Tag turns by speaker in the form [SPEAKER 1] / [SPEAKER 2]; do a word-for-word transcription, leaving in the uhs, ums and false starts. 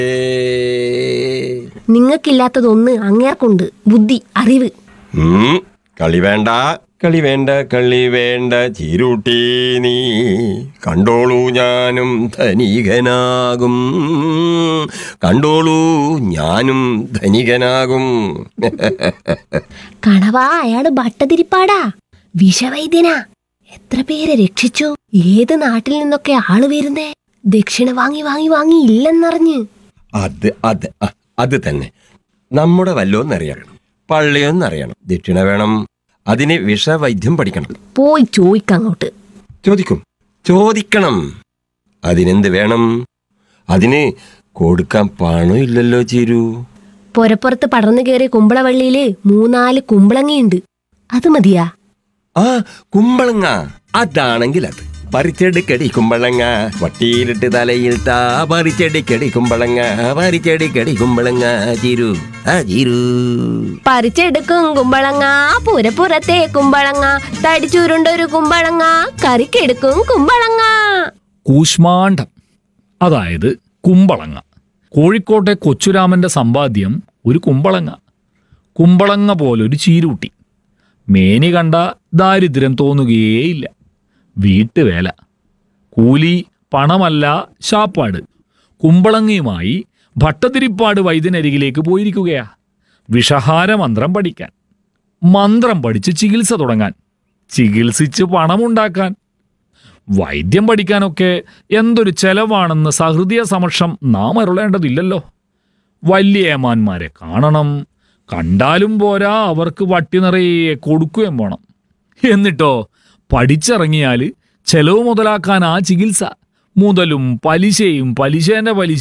[SPEAKER 1] നിങ്ങൾക്കില്ലാത്തതൊന്ന് അങ്ങേർക്കുണ്ട്, ബുദ്ധി, അറിവ്.
[SPEAKER 2] കളി വേണ്ട, കളി വേണ്ട, കളി വേണ്ട ചീരൂട്ടി നീ കണ്ടോളൂ ഞാനും ധനികനാകും, കണ്ടോളൂ ഞാനും ധനികനാകും.
[SPEAKER 1] കണവാ, അയാള് ഭട്ടതിരിപ്പാടാ, വിഷവൈദ്യനാ. എത്ര പേരെ രക്ഷിച്ചു. ഏത് നാട്ടിൽ നിന്നൊക്കെ ആള് വരുന്നേ. ദക്ഷിണ വാങ്ങി വാങ്ങി വാങ്ങി ഇല്ലെന്നറിഞ്ഞ്.
[SPEAKER 2] അത് അത് അത് തന്നെ. നമ്മുടെ വല്ലോന്നറിയണം, പള്ളിയൊന്നറിയണം. ദക്ഷിണ വേണം, അതിന് വിഷവൈദ്യം പഠിക്കണം.
[SPEAKER 1] പോയി ചോദിക്കങ്ങോട്ട്.
[SPEAKER 2] ചോദിക്കും, ചോദിക്കണം. അതിനെന്ത് വേണം? അതിന് കൊടുക്കാൻ പണം ഇല്ലല്ലോ ചീരു.
[SPEAKER 1] പൊരപ്പുറത്ത് പടർന്നു കയറിയ കുമ്പളവള്ളിയില് മൂന്നാല് കുമ്പളങ്ങയുണ്ട്, അത് മതിയാ?
[SPEAKER 2] ആ കുമ്പളങ്ങ, അതാണെങ്കിൽ അത് പറിച്ചെടുക്കടി കുമ്പളങ്ങ, വട്ടിയിലിട്ട് തലയിൽ താ പറിച്ചെടുക്കടി കുമ്പളങ്ങ, പറിച്ചെടുക്കടി കുമ്പളങ്ങ ചീരു, ആ ചീരു.
[SPEAKER 1] പറിച്ചെടുക്കും കുമ്പളങ്ങ, പുരപ്പുറത്തെ കുമ്പളങ്ങ, തടിച്ചുരുണ്ടൊരു കുമ്പളങ്ങ, കറിക്കെടുക്കും കുമ്പളങ്ങ.
[SPEAKER 3] കൂശ്മാണ്ഡം, അതായത് കുമ്പളങ്ങ. കോഴിക്കോട്ടെ കൊച്ചുരാമന്റെ സമ്പാദ്യം ഒരു കുമ്പളങ്ങ. കുമ്പളങ്ങ പോലൊരു ചീരൂട്ടി. മേനി കണ്ട ദാരിദ്ര്യം തോന്നുകയേയില്ല. വീട്ടുവേല, കൂലി, പണമല്ല ശാപ്പാട്. കുമ്പളങ്ങയുമായി ഭട്ടതിരിപ്പാട് വൈദ്യനരികിലേക്ക് പോയിരിക്കുകയാ, വിഷഹാര മന്ത്രം പഠിക്കാൻ. മന്ത്രം പഠിച്ച് ചികിത്സ തുടങ്ങാൻ, ചികിത്സിച്ച് പണമുണ്ടാക്കാൻ. വൈദ്യം പഠിക്കാനൊക്കെ എന്തൊരു ചെലവാണെന്ന് സഹൃദയ സമക്ഷം നാം അരുളേണ്ടതില്ലല്ലോ. വലിയ ഏമാന്മാരെ കാണണം, കണ്ടാലും പോരാ, അവർക്ക് വട്ടി നിറയെ കൊടുക്കുകയും വേണം. എന്നിട്ടോ പഠിച്ചിറങ്ങിയാൽ ചെലവ് മുതലാക്കാൻ ആ ചികിത്സ, മുതലും പലിശയും പലിശേൻ്റെ പലിശ